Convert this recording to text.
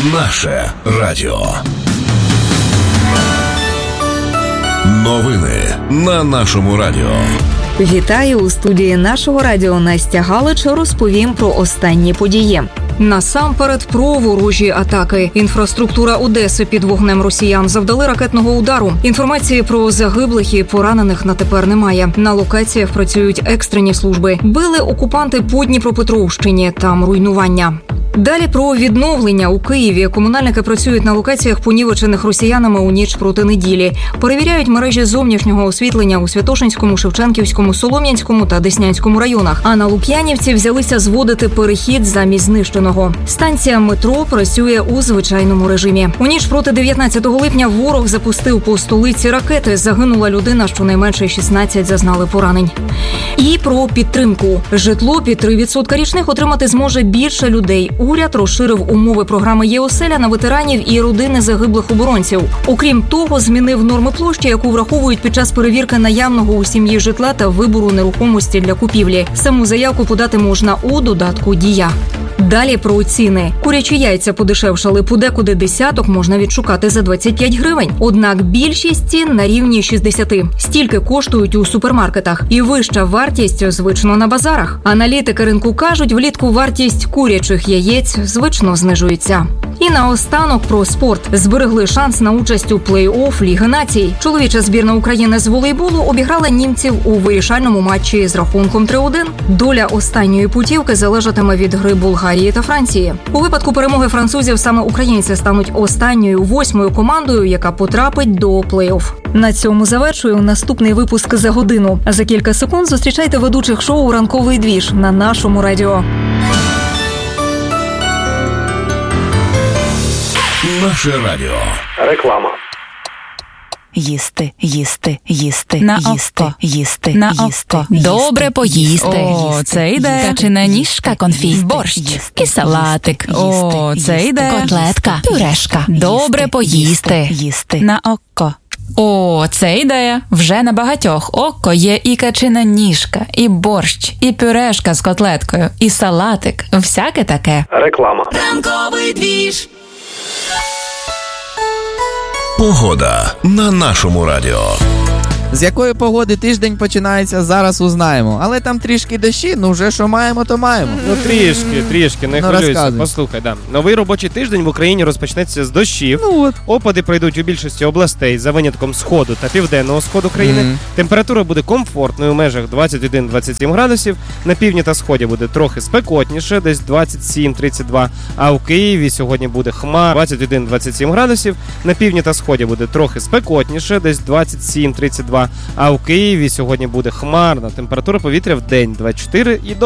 Наше радіо. Новини на нашому радіо. Вітаю, у студії нашого радіо Настя Галич. Розповім про останні події. Насамперед про ворожі атаки. Інфраструктура Одеси під вогнем росіян. Завдали ракетного удару. Інформації про загиблих і поранених на тепер немає. На локаціях працюють екстрені служби. Били окупанти по Дніпропетровщині. Там руйнування. Далі про відновлення. У Києві комунальники працюють на локаціях, понівечених росіянами у ніч проти неділі. Перевіряють мережі зовнішнього освітлення у Святошинському, Шевченківському, Солом'янському та Деснянському районах. А на Лук'янівці взялися зводити перехід замість знищеного. Станція метро працює у звичайному режимі. У ніч проти 19 липня ворог запустив по столиці ракети. Загинула людина, щонайменше 16 зазнали поранень. І про підтримку. Житло під 3% річних отримати зможе більше людей. Уряд розширив умови програми «Є-оселя» на ветеранів і родини загиблих оборонців. Окрім того, змінив норми площі, яку враховують під час перевірки наявного у сім'ї житла та вибору нерухомості для купівлі. Саму заявку подати можна у додатку «Дія». Далі про ціни. Курячі яйця подешевшали, подекуди десяток можна відшукати за 25 гривень. Однак більшість цін на рівні 60. Стільки коштують у супермаркетах. І вища вартість звично на базарах. Аналітики ринку кажуть, влітку вартість курячих яєць звично знижується. І наостанок про спорт. Зберегли шанс на участь у плей-офф Ліги націй. Чоловіча збірна України з волейболу обіграла німців у вирішальному матчі з рахунком 3-1. Доля останньої путівки залежатиме від гри Болгарії та Франції. У випадку перемоги французів саме українці стануть останньою 8-ю командою, яка потрапить до плей-офф. На цьому завершую наступний випуск за годину. А за кілька секунд зустрічайте ведучих шоу «Ранковий двіж» на нашому радіо. Наше радіо. Реклама. Їсти, їсти, їсти, на їсти, око, їсти, на їсти, око. їсти, Добре поїсти. їсти, О, це йде. Качана ніжка, конфі, борщ, і салатик. О, це йде. Котлетка, пюрешка. Добре поїсти. Їсти. На око. О, це ідея. Вже на багатьох око є і качина ніжка, і борщ, і пюрешка з котлеткою, і салатик. Всяке таке. Реклама. Ранковий двіж. Погода на нашому радіо. З якої погоди тиждень починається, зараз узнаємо. Але там трішки дощі, вже що маємо, то маємо. Трішки, не хвилюйся. розказуй. Послухай, новий робочий тиждень в Україні розпочнеться з дощів. Опади пройдуть у більшості областей, за винятком сходу та південного сходу країни. Температура буде комфортною у межах 21-27 градусів. На півдні та сході буде трохи спекотніше, десь 27-32. А у Києві сьогодні буде хмар 21-27 градусів. На півдні та сході буде трохи спекотніше, десь 27-32. А у Києві сьогодні буде хмарна. Температура повітря в день 24 і до